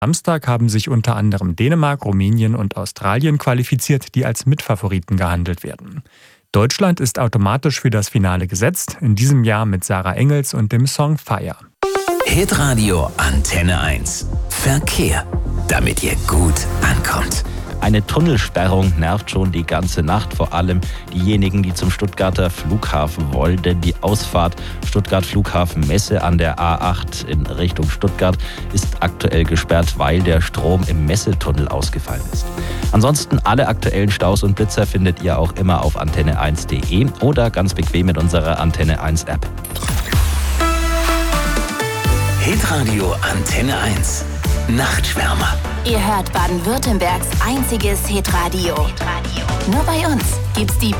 Samstag haben sich unter anderem Dänemark, Rumänien und Australien qualifiziert, die als Mitfavoriten gehandelt werden. Deutschland ist automatisch für das Finale gesetzt, in diesem Jahr mit Sarah Engels und dem Song Fire. Hitradio Antenne 1. Verkehr, damit ihr gut ankommt. Eine Tunnelsperrung nervt schon die ganze Nacht, vor allem diejenigen, die zum Stuttgarter Flughafen wollen, denn die Ausfahrt Stuttgart Flughafen Messe an der A8 in Richtung Stuttgart ist aktuell gesperrt, weil der Strom im Messetunnel ausgefallen ist. Ansonsten alle aktuellen Staus und Blitzer findet ihr auch immer auf antenne1.de oder ganz bequem mit unserer Antenne 1 App. Hitradio Antenne 1. Nachtschwärmer. Ihr hört Baden-Württembergs einziges Hitradio. Nur bei uns gibt's die